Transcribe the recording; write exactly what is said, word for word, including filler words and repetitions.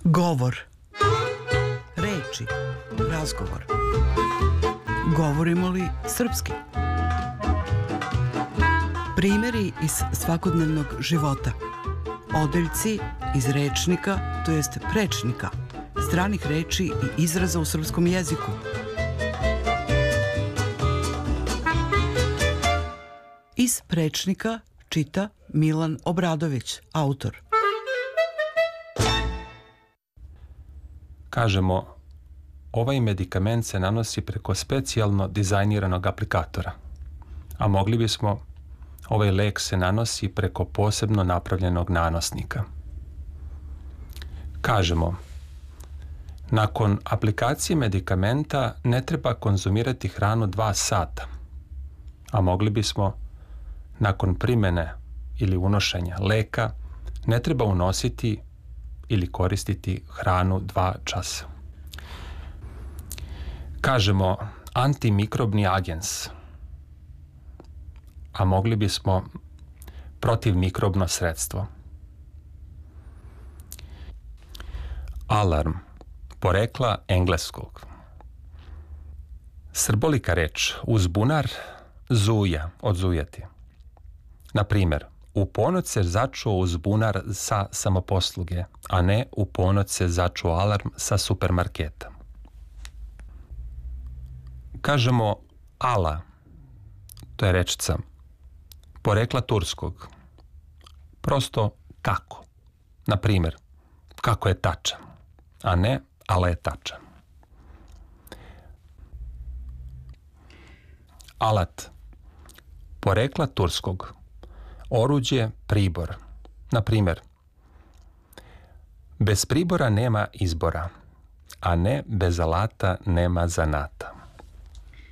Govor. Reči. Razgovor. Govorimo li srpski? Primjeri iz svakodnevnog života. Odeljci iz rečnika, to jest prečnika, stranih reči i izraza u srpskom jeziku. Iz prečnika čita Milan Obradović, autor. Kažemo, ovaj medikament se nanosi preko specijalno dizajniranog aplikatora, a mogli bismo, ovaj lek se nanosi preko posebno napravljenog nanosnika. Kažemo, nakon aplikacije medikamenta ne treba konzumirati hranu dva sata, a mogli bismo, nakon primjene ili unošenja leka, ne treba unositi ili koristiti hranu dva časa. Kažemo antimikrobni agens, a mogli bismo protivmikrobno sredstvo. Alarm, porekla engleskog. Srbolika reč uzbunar, zuja, odzujati. Na primjer, u ponoć se začuo uzbunar sa samoposluge, a ne u ponoć se začuo alarm sa supermarketa. Kažemo ala, to je rečica, porekla turskog. Prosto kako. Na primjer, kako je tačan, a ne ale je tačan. Alat, porekla turskog. Oruđe, pribor. Na primjer, bez pribora nema izbora, a ne bez alata nema zanata.